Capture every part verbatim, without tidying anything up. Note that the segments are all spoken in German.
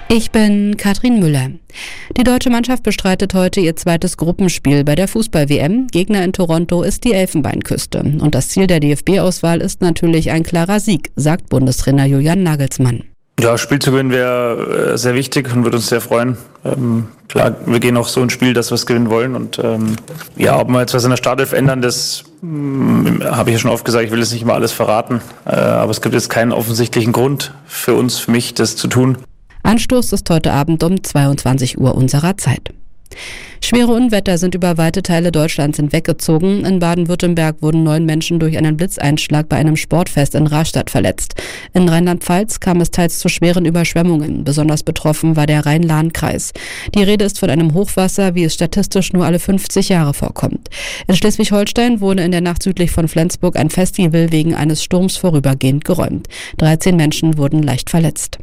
Ich bin Katrin Müller. Die deutsche Mannschaft bestreitet heute ihr zweites Gruppenspiel bei der Fußball-W M. Gegner in Toronto ist die Elfenbeinküste. Und das Ziel der D F B-Auswahl ist natürlich ein klarer Sieg, sagt Bundestrainer Julian Nagelsmann. Ja, Spiel zu gewinnen wäre sehr wichtig und würde uns sehr freuen. Ähm, klar, wir gehen auch so ins Spiel, dass wir es gewinnen wollen. Und ähm, ja, ob wir jetzt was in der Startelf ändern, das ähm, habe ich ja schon oft gesagt. Ich will jetzt nicht immer alles verraten. Äh, aber es gibt jetzt keinen offensichtlichen Grund für uns, für mich, das zu tun. Anstoß ist heute Abend um zweiundzwanzig Uhr unserer Zeit. Schwere Unwetter sind über weite Teile Deutschlands hinweggezogen. In Baden-Württemberg wurden neun Menschen durch einen Blitzeinschlag bei einem Sportfest in Rastatt verletzt. In Rheinland-Pfalz kam es teils zu schweren Überschwemmungen. Besonders betroffen war der Rhein-Lahn-Kreis. Die Rede ist von einem Hochwasser, wie es statistisch nur alle fünfzig Jahre vorkommt. In Schleswig-Holstein wurde in der Nacht südlich von Flensburg ein Festival wegen eines Sturms vorübergehend geräumt. dreizehn Menschen wurden leicht verletzt.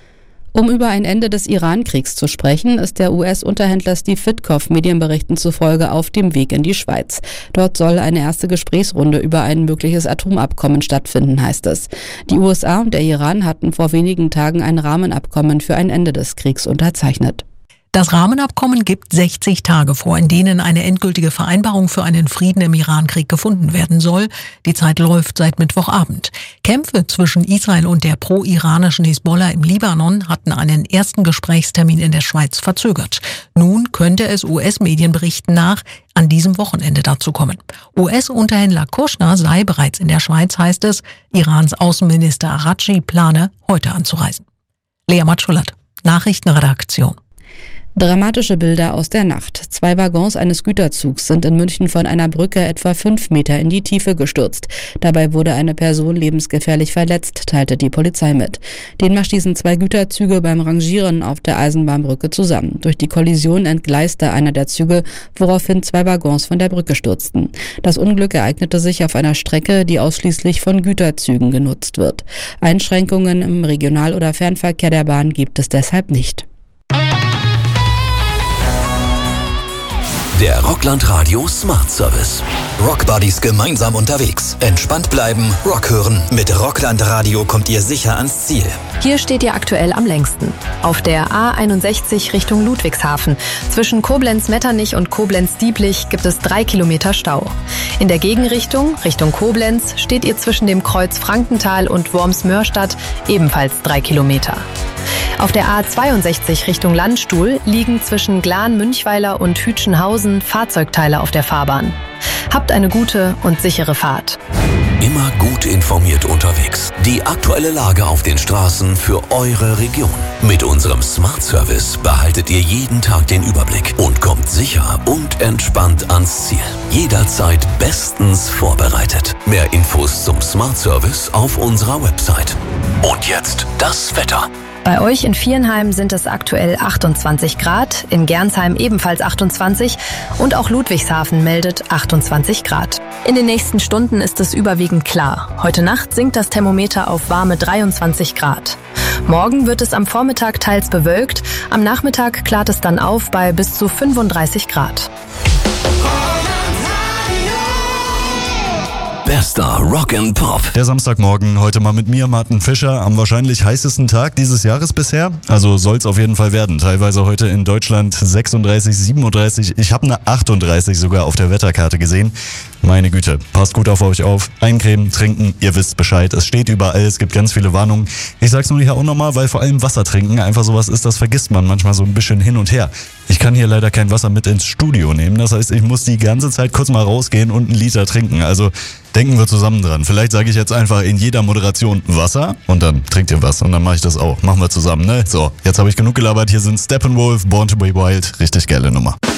Um über ein Ende des Iran-Kriegs zu sprechen, ist der U S-Unterhändler Steve Witkoff Medienberichten zufolge auf dem Weg in die Schweiz. Dort soll eine erste Gesprächsrunde über ein mögliches Atomabkommen stattfinden, heißt es. Die U S A und der Iran hatten vor wenigen Tagen ein Rahmenabkommen für ein Ende des Kriegs unterzeichnet. Das Rahmenabkommen gibt sechzig Tage vor, in denen eine endgültige Vereinbarung für einen Frieden im Irankrieg gefunden werden soll. Die Zeit läuft seit Mittwochabend. Kämpfe zwischen Israel und der pro-iranischen Hisbollah im Libanon hatten einen ersten Gesprächstermin in der Schweiz verzögert. Nun könnte es U S-Medienberichten nach an diesem Wochenende dazu kommen. U S-Unterhändler Kushner sei bereits in der Schweiz, heißt es. Irans Außenminister Araghchi plane, heute anzureisen. Lea Matschulat, Nachrichtenredaktion. Dramatische Bilder aus der Nacht. Zwei Waggons eines Güterzugs sind in München von einer Brücke etwa fünf Meter in die Tiefe gestürzt. Dabei wurde eine Person lebensgefährlich verletzt, teilte die Polizei mit. Demnach stießen zwei Güterzüge beim Rangieren auf der Eisenbahnbrücke zusammen. Durch die Kollision entgleiste einer der Züge, woraufhin zwei Waggons von der Brücke stürzten. Das Unglück ereignete sich auf einer Strecke, die ausschließlich von Güterzügen genutzt wird. Einschränkungen im Regional- oder Fernverkehr der Bahn gibt es deshalb nicht. Der Rockland Radio Smart Service. Rock Buddies gemeinsam unterwegs. Entspannt bleiben, Rock hören. Mit Rockland Radio kommt ihr sicher ans Ziel. Hier steht ihr aktuell am längsten. Auf der A einundsechzig Richtung Ludwigshafen. Zwischen Koblenz-Metternich und Koblenz-Dieblich gibt es drei Kilometer Stau. In der Gegenrichtung, Richtung Koblenz, steht ihr zwischen dem Kreuz Frankenthal und Worms-Mörstadt ebenfalls drei Kilometer. Auf der A zweiundsechzig Richtung Landstuhl liegen zwischen Glan-Münchweiler und Hütchenhausen Fahrzeugteile auf der Fahrbahn. Habt eine gute und sichere Fahrt. Immer gut informiert unterwegs. Die aktuelle Lage auf den Straßen für eure Region. Mit unserem Smart Service behaltet ihr jeden Tag den Überblick und kommt sicher und entspannt ans Ziel. Jederzeit bestens vorbereitet. Mehr Infos zum Smart Service auf unserer Website. Und jetzt das Wetter. Bei euch in Viernheim sind es aktuell achtundzwanzig Grad, in Gernsheim ebenfalls achtundzwanzig und auch Ludwigshafen meldet achtundzwanzig Grad. In den nächsten Stunden ist es überwiegend klar. Heute Nacht sinkt das Thermometer auf warme dreiundzwanzig Grad. Morgen wird es am Vormittag teils bewölkt, am Nachmittag klart es dann auf bei bis zu fünfunddreißig Grad. Bester Rock and Pop. Der Samstagmorgen heute mal mit mir, Martin Fischer, am wahrscheinlich heißesten Tag dieses Jahres bisher. Also soll es auf jeden Fall werden. Teilweise heute in Deutschland sechsunddreißig, siebenunddreißig. Ich habe eine achtunddreißig sogar auf der Wetterkarte gesehen. Meine Güte, passt gut auf euch auf. Eincremen, trinken, ihr wisst Bescheid. Es steht überall, es gibt ganz viele Warnungen. Ich sag's nur hier auch nochmal, weil vor allem Wasser trinken einfach sowas ist, das vergisst man manchmal so ein bisschen hin und her. Ich kann hier leider kein Wasser mit ins Studio nehmen. Das heißt, ich muss die ganze Zeit kurz mal rausgehen und einen Liter trinken. Also denken wir zusammen dran. Vielleicht sage ich jetzt einfach in jeder Moderation Wasser und dann trinkt ihr was und dann mache ich das auch. Machen wir zusammen, ne? So, jetzt habe ich genug gelabert. Hier sind Steppenwolf, Born to be Wild. Richtig geile Nummer.